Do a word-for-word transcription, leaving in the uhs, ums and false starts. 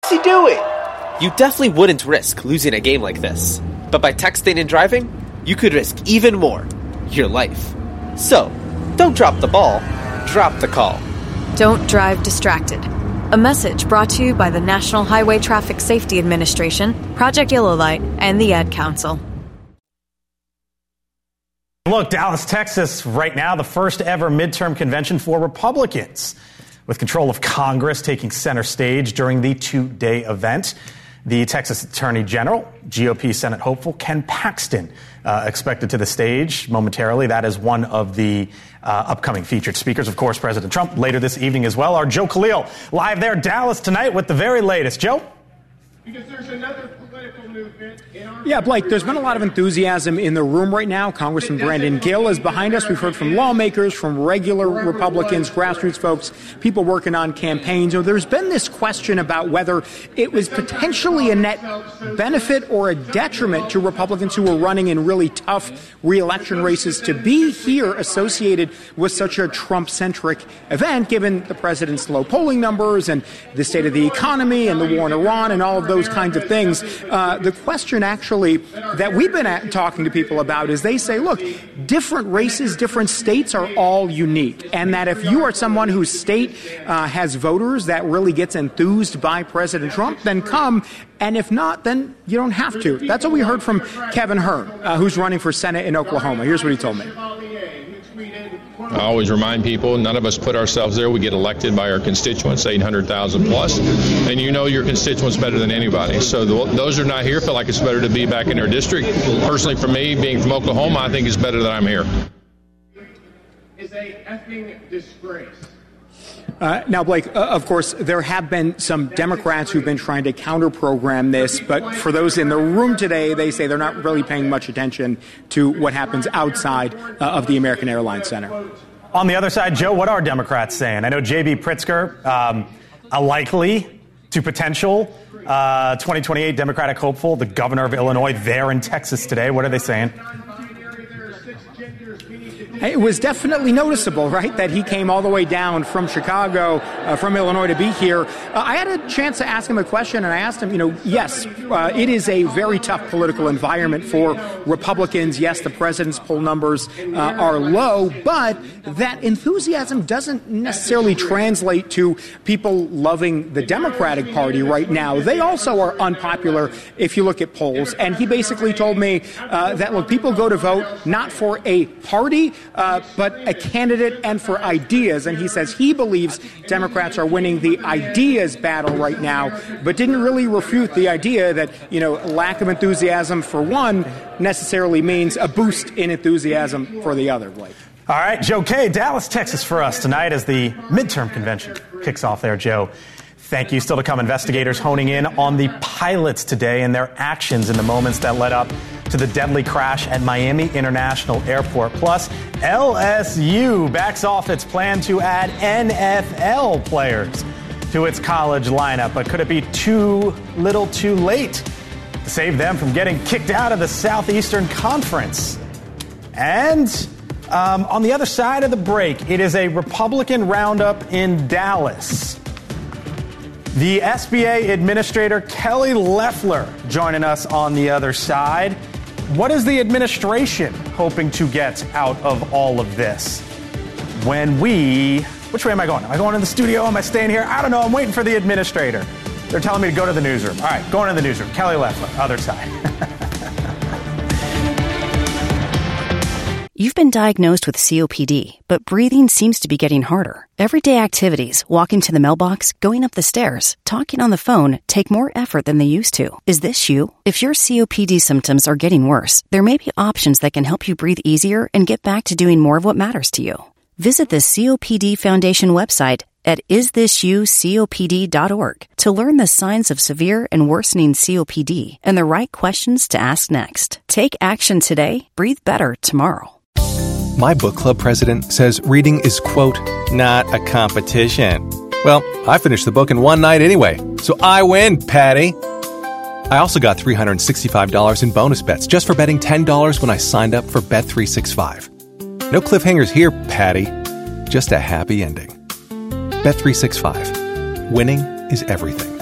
What's he doing? You definitely wouldn't risk losing a game like this. But by texting and driving, you could risk even more. Your life. So, don't drop the ball. Drop the call. Don't drive distracted. A message brought to you by the National Highway Traffic Safety Administration, Project Yellow Light, and the Ad Council. Look, Dallas, Texas, right now, the first ever midterm convention for Republicans, with control of Congress taking center stage during the two-day event. The Texas Attorney General, G O P Senate hopeful Ken Paxton, uh, expected to the stage momentarily. That is one of the uh, upcoming featured speakers. Of course, President Trump later this evening as well. Our Joe Khalil live there, Dallas tonight with the very latest. Joe? Because there's another political movement in our Yeah, Blake, there's been a lot of enthusiasm in the room right now. Congressman Brandon Gill is behind us. We've heard from lawmakers, from regular Republicans, grassroots folks, people working on campaigns. So there's been this question about whether it was potentially a net benefit or a detriment to Republicans who were running in really tough re-election races to be here associated with such a Trump-centric event, given the president's low polling numbers and the state of the economy and the war in Iran and all of those kinds of things. Uh, the question actually that we've been at, talking to people about is they say, look, different races, different states are all unique. And that if you are someone whose state uh, has voters that really gets enthused by President Trump, then come. And if not, then you don't have to. That's what we heard from Kevin Hern, uh, who's running for Senate in Oklahoma. Here's what he told me. I always remind people, none of us put ourselves there. We get elected by our constituents, eight hundred thousand plus, and you know your constituents better than anybody. So th- those who are not here feel like it's better to be back in their district. Personally, for me, being from Oklahoma, I think it's better that I'm here. Is a effing disgrace. Uh, now, Blake, uh, of course, there have been some Democrats who've been trying to counter-program this, but for those in the room today, they say they're not really paying much attention to what happens outside uh, of the American Airlines Center. On the other side, Joe, what are Democrats saying? I know J B Pritzker, um, a likely to potential uh, twenty twenty-eight Democratic hopeful, the governor of Illinois, there in Texas today. What are they saying? It was definitely noticeable, right, that he came all the way down from Chicago, uh, from Illinois to be here. Uh, I had a chance to ask him a question, and I asked him, you know, yes, uh, it is a very tough political environment for Republicans. Yes, the president's poll numbers uh, are low, but that enthusiasm doesn't necessarily translate to people loving the Democratic Party right now. They also are unpopular if you look at polls. And he basically told me uh, that, look, people go to vote not for a party, Uh, but a candidate and for ideas. And he says he believes Democrats are winning the ideas battle right now, but didn't really refute the idea that, you know, lack of enthusiasm for one necessarily means a boost in enthusiasm for the other, Blake. All right, Joe K., Dallas, Texas for us tonight as the midterm convention kicks off there, Joe. Thank you. Still to come, investigators honing in on the pilots today and their actions in the moments that led up to the deadly crash at Miami International Airport. Plus, L S U backs off its plan to add N F L players to its college lineup. But could it be too little too late to save them from getting kicked out of the Southeastern Conference? And um, on the other side of the break, it is a Republican roundup in Dallas. The S B A Administrator Kelly Loeffler joining us on the other side. What is the administration hoping to get out of all of this? When we... Which way am I going? Am I going to the studio? Am I staying here? I don't know. I'm waiting for the administrator. They're telling me to go to the newsroom. All right, going to the newsroom. Kelly Loeffler, other side. You've been diagnosed with C O P D, but breathing seems to be getting harder. Everyday activities, walking to the mailbox, going up the stairs, talking on the phone, take more effort than they used to. Is this you? If your C O P D symptoms are getting worse, there may be options that can help you breathe easier and get back to doing more of what matters to you. Visit the C O P D Foundation website at is this you copd dot org to learn the signs of severe and worsening C O P D and the right questions to ask next. Take action today. Breathe better tomorrow. My book club president says reading is, quote, not a competition. Well, I finished the book in one night anyway, so I win, Patty. I also got three hundred sixty-five dollars in bonus bets just for betting ten dollars when I signed up for Bet three sixty-five. No cliffhangers here, Patty. Just a happy ending. Bet three sixty-five. Winning is everything.